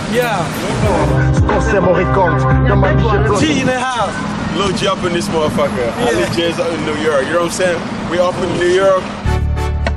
Yeah. Scorsese record. G in the house. Lil G up in this motherfucker. Ali J's up in New York. You know what I'm saying? We up in New York.